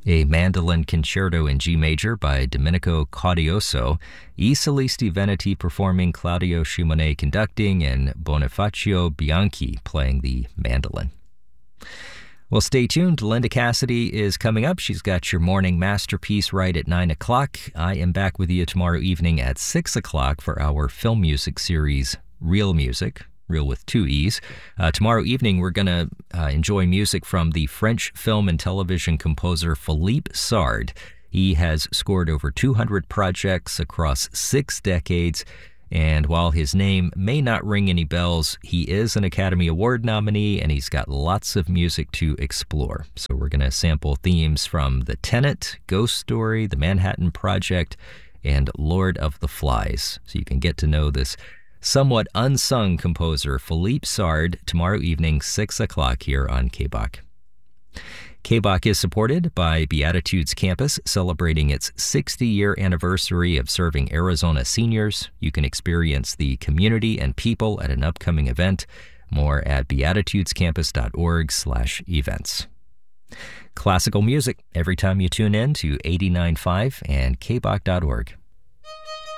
A mandolin concerto in G major by Domenico Caudioso, I Solisti Veneti performing, Claudio Simonet conducting, and Bonifacio Bianchi playing the mandolin. Well, stay tuned. Linda Cassidy is coming up. She's got your morning masterpiece right at 9 o'clock. I am back with you tomorrow evening at 6 o'clock for our film music series, Real Music. Real with two E's. Tomorrow evening, we're going to enjoy music from the French film and television composer Philippe Sard. He has scored over 200 projects across 6 decades, and while his name may not ring any bells, he is an Academy Award nominee, and he's got lots of music to explore. So we're going to sample themes from The Tenant, Ghost Story, The Manhattan Project, and Lord of the Flies. So you can get to know this somewhat unsung composer Philippe Sard tomorrow evening, 6 o'clock here on KBOK. KBOK is supported by Beatitudes Campus, celebrating its 60-year anniversary of serving Arizona seniors. You can experience the community and people at an upcoming event. More at beatitudescampus.org/events. Classical music every time you tune in to 89.5 and kbok.org.